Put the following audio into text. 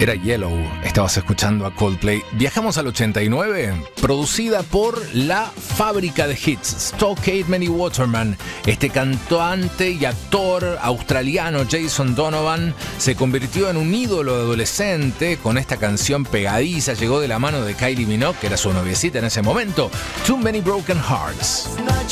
Era Yellow, estabas escuchando a Coldplay. Viajamos al 89, producida por la fábrica de hits, Stock Aitken y Waterman. Este cantante y actor australiano Jason Donovan se convirtió en un ídolo adolescente con esta canción pegadiza. Llegó de la mano de Kylie Minogue, que era su noviecita en ese momento. Too Many Broken Hearts.